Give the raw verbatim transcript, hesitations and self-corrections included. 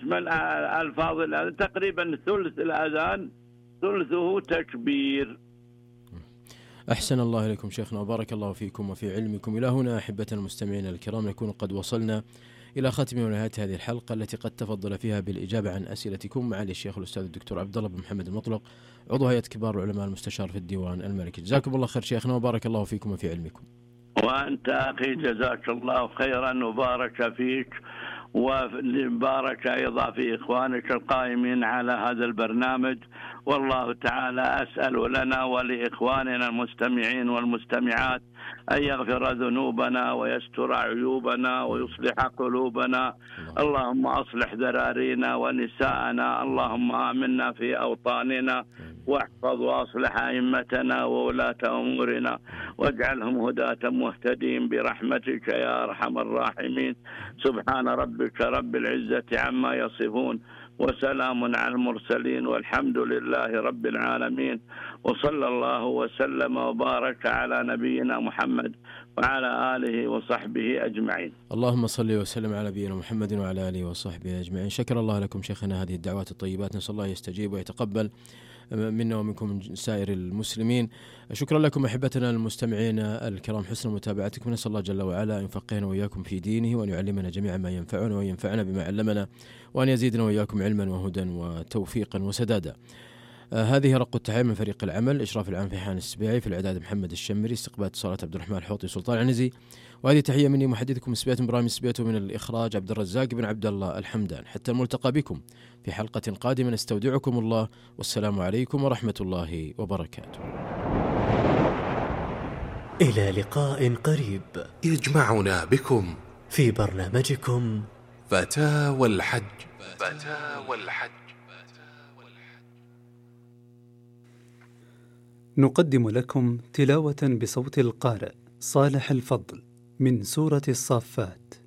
يشمل ألفاظ الأذان تقريبا ثلث الأذان ثلثه تكبير. أحسن الله إليكم شيخنا وبارك الله فيكم وفي علمكم. إلى هنا أحبة المستمعين الكرام نكون قد وصلنا إلى ختم ونهاية هذه الحلقة التي قد تفضل فيها بالإجابة عن أسئلتكم معالي الشيخ الأستاذ الدكتور عبد الله بن محمد المطلق عضو هيئة كبار العلماء المستشار في الديوان الملكي. جزاكم الله خير شيخنا وبارك الله فيكم وفي علمكم. وأنت أخي جزاك الله خيرا وبارك فيك، وبارك أيضا في إخوانك القائمين على هذا البرنامج. والله تعالى أسأل لنا ولإخواننا المستمعين والمستمعات أن يغفر ذنوبنا ويستر عيوبنا ويصلح قلوبنا. اللهم أصلح ذرارينا ونساءنا، اللهم آمنا في أوطاننا واحفظ وأصلح أئمتنا وولاة أمورنا واجعلهم هداة مهتدين برحمتك يا أرحم الراحمين. سبحان ربك رب العزة عما يصفون وسلام على المرسلين والحمد لله رب العالمين، وصلى الله وسلم وبارك على نبينا محمد وعلى آله وصحبه أجمعين. اللهم صل وسلم على نبينا محمد وعلى آله وصحبه أجمعين. شكر الله لكم شيخنا هذه الدعوات الطيبات، نسأل الله يستجيب ويتقبل منا ومنكم سائر المسلمين. شكرا لكم أحبتنا المستمعين الكرام حسن متابعتكم، نسأل الله جل وعلا أن يفقهنا وإياكم في دينه وأن يعلمنا جميعا ما ينفعنا وأن ينفعنا بما علمنا وأن يزيدنا وإياكم علما وهدى وتوفيقا وسدادا. آه هذه رق التحية من فريق العمل، إشراف العام فيحان السبيعي، في الإعداد محمد الشمري، استقبال اتصالات عبد الرحمن الحوطي سلطان عنزي، وهذه تحية مني محدثكم سبيت إبراهيم سبيت، من الإخراج عبد الرزاق بن عبد الله الحمدان. حتى الملتقى بكم في حلقة قادمة، نستودعكم الله والسلام عليكم ورحمة الله وبركاته. إلى لقاء قريب يجمعنا بكم في برنامجكم فتاوى الحج. فتاوى الحج. نقدم لكم تلاوة بصوت القارئ صالح الفضل من سورة الصافات.